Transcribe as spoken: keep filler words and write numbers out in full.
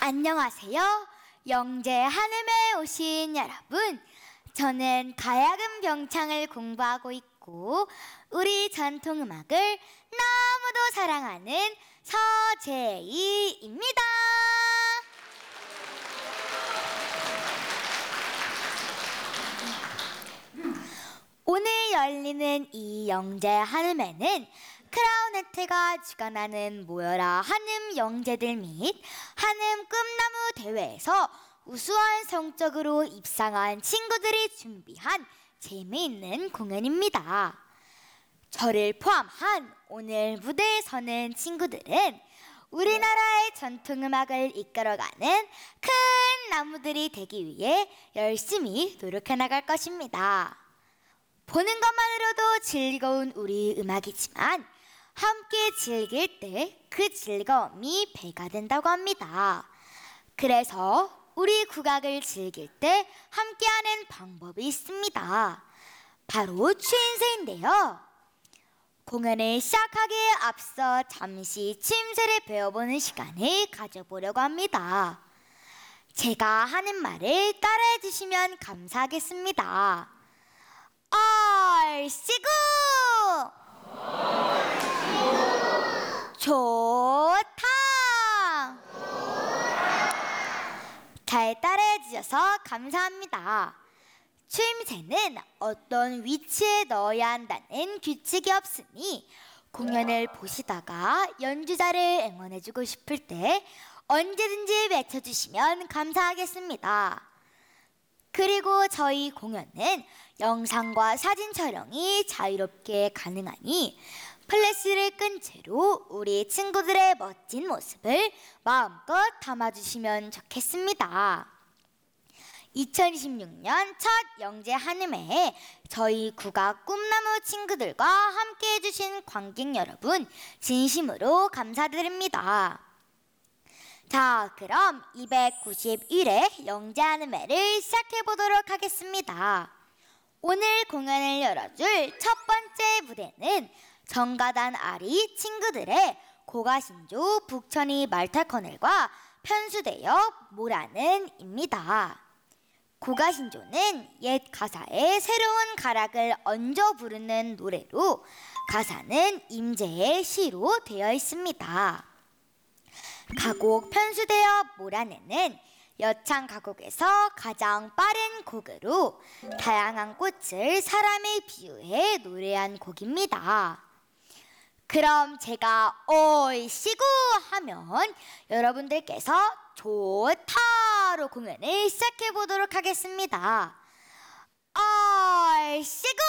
안녕하세요. 영재 한음에 오신 여러분. 저는 가야금 병창을 공부하고 있고 우리 전통음악을 너무도 사랑하는 서재희입니다. 오늘 열리는 이 영재 한음에는 크라운 혜태가 주관하는 모여라 한음 영재들 및 한음 꿈나무 대회에서 우수한 성적으로 입상한 친구들이 준비한 재미있는 공연입니다. 저를 포함한 오늘 무대에 서는 친구들은 우리나라의 전통음악을 이끌어가는 큰 나무들이 되기 위해 열심히 노력해 나갈 것입니다. 보는 것만으로도 즐거운 우리 음악이지만 함께 즐길 때 그 즐거움이 배가 된다고 합니다. 그래서 우리 국악을 즐길 때 함께하는 방법이 있습니다. 바로 추임새인데요. 공연을 시작하기에 앞서 잠시 추임새를 배워보는 시간을 가져보려고 합니다. 제가 하는 말을 따라해 주시면 감사하겠습니다. 얼씨구! 좋다! 잘 따라해 주셔서 감사합니다. 추임새는 어떤 위치에 넣어야 한다는 규칙이 없으니 공연을 보시다가 연주자를 응원해주고 싶을 때 언제든지 외쳐주시면 감사하겠습니다. 그리고 저희 공연은 영상과 사진 촬영이 자유롭게 가능하니 플래시를 끈 채로 우리 친구들의 멋진 모습을 마음껏 담아주시면 좋겠습니다. 이천이십육 년 첫 영재 한음회에 저희 국악 꿈나무 친구들과 함께 해주신 관객 여러분 진심으로 감사드립니다. 자, 그럼 이백구십일 회 영재 한음회를 시작해보도록 하겠습니다. 오늘 공연을 열어줄 첫 번째 무대는 정가단 아리 친구들의 고가신조 북천이 말탈커넬과 편수대역 모라는입니다. 고가신조는 옛 가사에 새로운 가락을 얹어 부르는 노래로 가사는 임재의 시로 되어 있습니다. 가곡 편수대역 모라네는 여창 가곡에서 가장 빠른 곡으로 다양한 꽃을 사람에 비유해 노래한 곡입니다. 그럼 제가 얼씨구 하면 여러분들께서 좋다로 공연을 시작해 보도록 하겠습니다. 얼씨구!